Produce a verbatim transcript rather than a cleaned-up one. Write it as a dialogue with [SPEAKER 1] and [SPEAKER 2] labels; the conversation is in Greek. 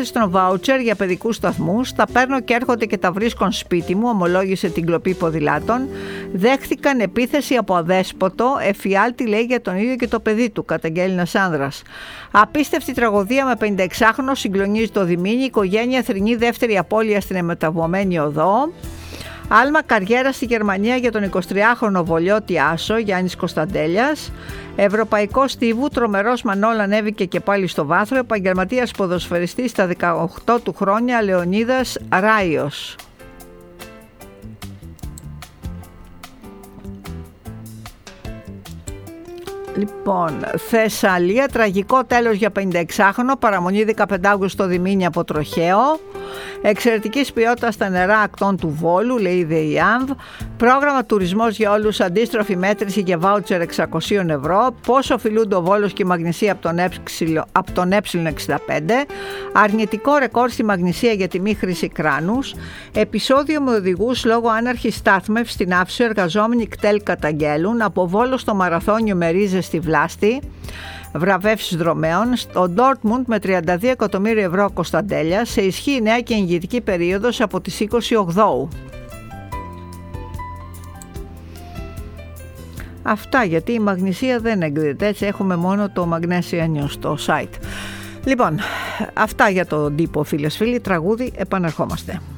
[SPEAKER 1] κατάθεση των βάουτσερ για παιδικούς σταθμούς. Τα παίρνω και έρχονται και τα βρίσκουν σπίτι μου, ομολόγησε την κλοπή ποδηλάτων. Δέχτηκαν επίθεση από αδέσποτο, εφιάλτη λέει για τον ίδιο και το παιδί του, καταγγέλει ένας άνδρας. Απίστευτη τραγωδία με πενηνταεξάχρονο, συγκλονίζει το Διμήνι, η οικογένεια θρηνεί δεύτερη απώλεια στην εμεταβωμένη οδό. Άλμα καριέρα στη Γερμανία για τον εικοσιτριάχρονο Βολιώτη Άσο, Γιάννης Κωνσταντέλιας. Ευρωπαϊκό Στίβου, τρομερός Μανόλ ανέβηκε και πάλι στο βάθρο. Επαγγελματίας ποδοσφαιριστής στα δεκαοκτώ του χρόνια, Λεωνίδας Ράιος. Λοιπόν, Θεσσαλία, τραγικό τέλος για πενηνταεξάχρονο, παραμονή δεκαπέντε Αυγούστου στο Διμήνι από τροχαίο. Εξαιρετικής ποιότητας στα νερά ακτών του Βόλου, λέει η ΔΕΙΑΜΒ. Πρόγραμμα τουρισμός για όλους, αντίστροφη μέτρηση για βάουτσερ εξακόσια ευρώ. Πώς οφειλούνται ο Βόλος και η Μαγνησία από τον, ε, από τον ε εξήντα πέντε. Αρνητικό ρεκόρ στη Μαγνησία για τη μη χρήση κράνους. Επεισόδιο με οδηγούς λόγω άναρχης στάθμευσης στην Άφησο, εργαζόμενοι κτέλ καταγγέλουν. Από Βόλο στο Μαραθώνιο με ρίζες στη Βλάστη. Βραβεύσεις δρομέων. Στο Ντόρτμουντ με τριάντα δύο εκατομμύρια ευρώ Κωνσταντέλια, σε ισχύ νέα και εγγυητική περίοδος από τις είκοσι οκτώ. Αυτά, γιατί η Μαγνησία δεν εγκρίνεται, έτσι έχουμε μόνο το Magnesia News στο site. Λοιπόν, αυτά για τον τύπο, φίλες φίλοι, τραγούδι, επανερχόμαστε.